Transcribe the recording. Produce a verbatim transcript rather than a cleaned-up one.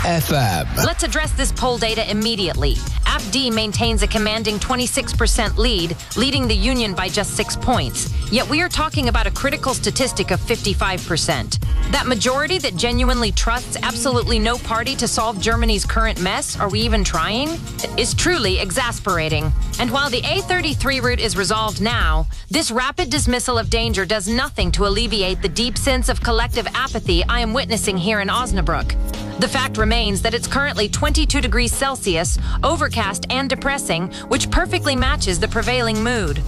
F M. Let's address this poll data immediately. A P D maintains a commanding twenty-six percent lead, leading the Union by just six points. Yet we are talking about a critical statistic of fifty-five percent. That majority that genuinely trusts absolutely no party to solve Germany's current mess, are we even trying, is truly exasperating. And while the A thirty-three route is resolved now, this rapid dismissal of danger does nothing to alleviate the deep sense of collective apathy I am witnessing here in Osnabrück. The fact remains that it's currently twenty-two degrees Celsius, overcast and depressing, which perfectly matches the prevailing mood.